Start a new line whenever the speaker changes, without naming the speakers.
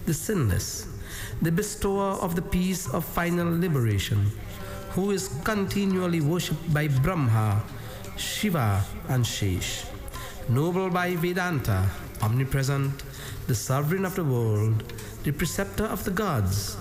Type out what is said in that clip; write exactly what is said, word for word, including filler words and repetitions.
the sinless, the bestower of the peace of final liberation, who is continually worshipped by Brahma, Shiva, and Shesh. Noble by Vedanta, omnipresent, the sovereign of the world, the preceptor of the gods,